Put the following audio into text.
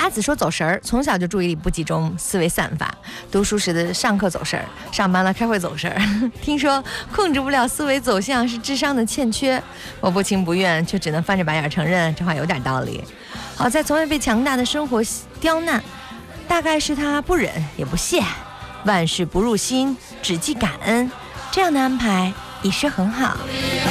子说走神儿，从小就注意力不集中，思维散发。读书时的上课走神儿，上班了开会走神儿。听说控制不了思维走向是智商的欠缺，我不情不愿，却只能翻着白眼承认，这话有点道理。好在从未被强大的生活刁难，大概是他不忍也不屑，万事不入心，只记感恩，这样的安排已是很好。